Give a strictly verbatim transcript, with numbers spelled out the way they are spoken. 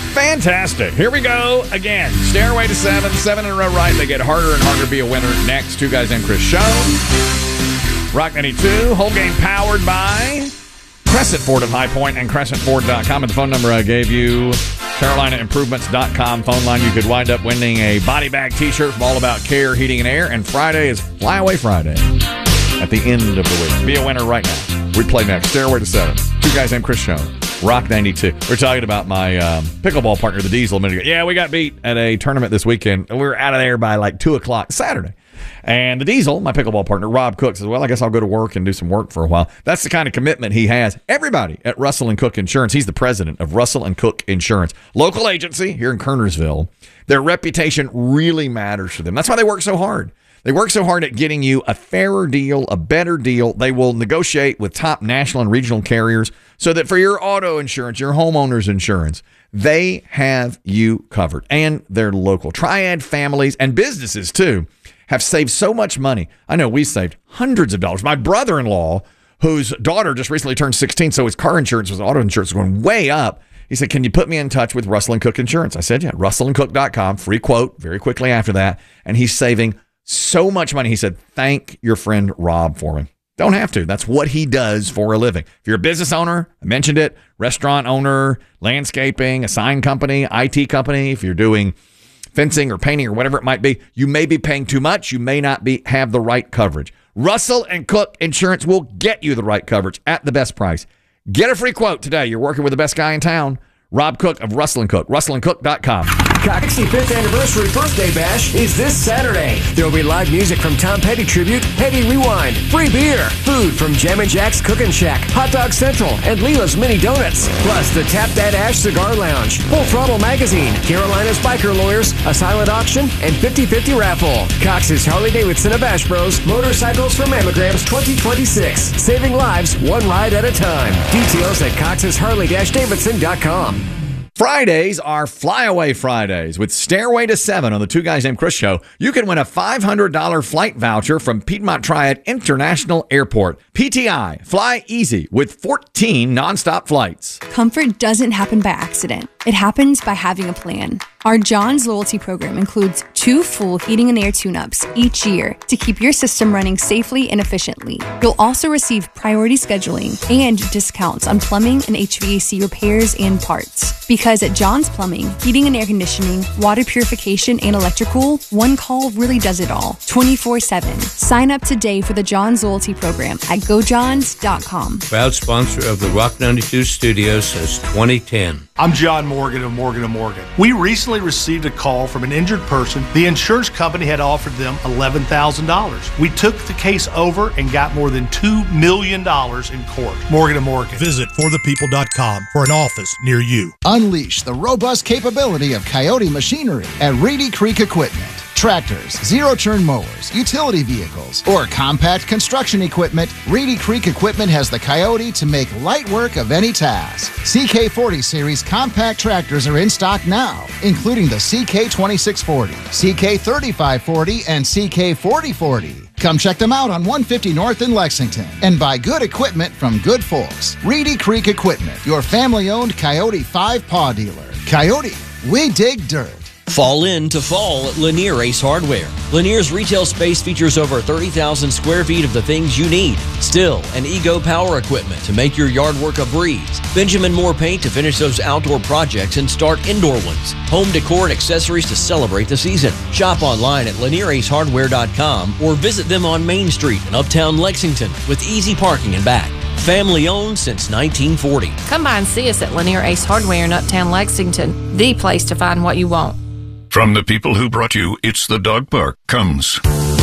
Fantastic. Here we go again. Stairway to seven, seven in a row right. They get harder and harder to be a winner next. Two Guys Named Chris Show. Rock ninety-two. Whole game powered by Crescent Ford of High Point and Crescent Ford dot com. And the phone number I gave you, Carolina Improvements dot com phone line. You could wind up winning a body bag t-shirt from All About Care, Heating and Air. And Friday is Flyaway Friday at the end of the week. Be a winner right now. We play next. Stairway to seven. Two Guys Named Chris Show. Rock ninety-two. We're talking about my um, pickleball partner, the Diesel, a minute ago. Yeah, we got beat at a tournament this weekend. We were out of there by like two o'clock Saturday. And the Diesel, my pickleball partner, Rob Cook, says, well, I guess I'll go to work and do some work for a while. That's the kind of commitment he has. Everybody at Russell and Cook Insurance. He's the president of Russell and Cook Insurance. Local agency here in Kernersville. Their reputation really matters to them. That's why they work so hard. They work so hard at getting you a fairer deal, a better deal. They will negotiate with top national and regional carriers so that for your auto insurance, your homeowner's insurance, they have you covered. And they're local. Triad families and businesses, too, have saved so much money. I know we saved hundreds of dollars. My brother-in-law, whose daughter just recently turned sixteen, so his car insurance, his auto insurance was going way up. He said, can you put me in touch with Russell and Cook Insurance? I said, yeah, russell and cook dot com, free quote, very quickly after that. And he's saving so much money. He said, thank your friend Rob for me. Don't have to. That's what he does for a living. If you're a business owner, I mentioned it, restaurant owner, landscaping, a sign company, I T company, if you're doing fencing or painting or whatever it might be, you may be paying too much. You may not be have the right coverage. Russell and Cook Insurance will get you the right coverage at the best price. Get a free quote today. You're working with the best guy in town, Rob Cook of Russell and Cook, russell and cook dot com. Cox sixty-fifth Anniversary Birthday Bash is this Saturday. There will be live music from Tom Petty Tribute, Heavy Rewind, free beer, food from Jam and Jack's Cookin' Shack, Hot Dog Central, and Leela's Mini Donuts. Plus the Tap That Ash Cigar Lounge, Full Throttle Magazine, Carolina's Biker Lawyers, a silent auction, and fifty-fifty raffle. Cox's Harley-Davidson of Bash Bros, motorcycles for mammograms twenty twenty-six. Saving lives one ride at a time. Details at cox's harley davidson dot com. Fridays are Flyaway Fridays with Stairway to Seven on the Two Guys Named Chris Show. You can win a five hundred dollars flight voucher from Piedmont Triad International Airport. P T I, fly easy with fourteen nonstop flights. Comfort doesn't happen by accident. It happens by having a plan. Our John's loyalty program includes two full heating and air tune-ups each year to keep your system running safely and efficiently. You'll also receive priority scheduling and discounts on plumbing and H V A C repairs and parts. Because at John's Plumbing, heating and air conditioning, water purification, and electrical, one call really does it all, twenty-four seven. Sign up today for the John's loyalty program at go johns dot com. Proud sponsor of the Rock ninety-two studios since twenty ten. I'm John Morgan of Morgan and Morgan. We recently received a call from an injured person. The insurance company had offered them eleven thousand dollars. We took the case over and got more than two million dollars in court. Morgan and Morgan. Visit for the people dot com for an office near you. Unleash the robust capability of Coyote Machinery at Reedy Creek Equipment. Tractors, zero-turn mowers, utility vehicles, or compact construction equipment, Reedy Creek Equipment has the Coyote to make light work of any task. C K forty series compact tractors are in stock now, including the C K twenty-six forty, C K thirty-five forty, and C K forty forty. Come check them out on one fifty North in Lexington and buy good equipment from good folks. Reedy Creek Equipment, your family-owned Coyote five paw dealer. Coyote, we dig dirt. Fall in to fall at Lanier Ace Hardware. Lanier's retail space features over thirty thousand square feet of the things you need. Still, and Ego power equipment to make your yard work a breeze. Benjamin Moore paint to finish those outdoor projects and start indoor ones. Home decor and accessories to celebrate the season. Shop online at lanier ace hardware dot com or visit them on Main Street in Uptown Lexington with easy parking and back. Family owned since nineteen forty. Come by and see us at Lanier Ace Hardware in Uptown Lexington, the place to find what you want. From the people who brought you It's the Dog Park comes